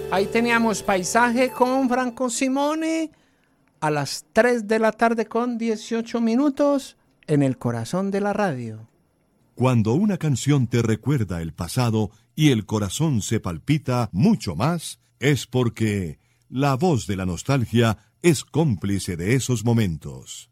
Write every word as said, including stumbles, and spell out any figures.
Ahí teníamos Paisaje con Franco Simone a las tres de la tarde con dieciocho minutos en el corazón de la radio. Cuando una canción te recuerda el pasado y el corazón se palpita mucho más, es porque la voz de la nostalgia es cómplice de esos momentos.